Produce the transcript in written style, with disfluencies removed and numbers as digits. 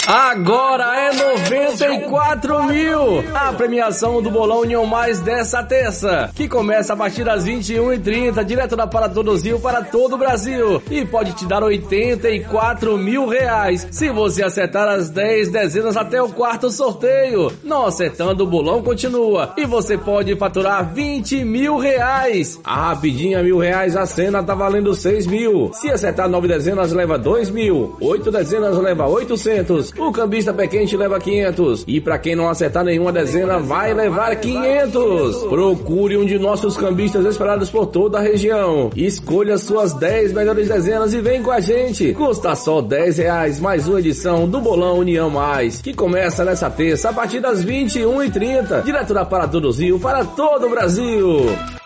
Agora é 94 mil! A premiação do Bolão União Mais dessa terça, que começa a partir das 21h30, direto da Para Todos Rio para todo o Brasil. E pode te dar 84 mil reais, se você acertar as 10 dezenas até o quarto sorteio. Não acertando, o bolão continua. E você pode faturar 20 mil reais. A rapidinha R$1.000, a cena tá valendo 6 mil. Se acertar 9 dezenas, leva 2 mil. 8 dezenas, leva 800. O cambista pé quente leva 500. E pra quem não acertar nenhuma dezena, vai levar 500. Procure um de nossos cambistas espalhados por toda a região. Escolha suas 10 melhores dezenas e vem com a gente. Custa só R$10 mais uma edição do Bolão União Mais, que começa nessa terça a partir das 21h30, direto da Para Todos Rio para todo o Brasil.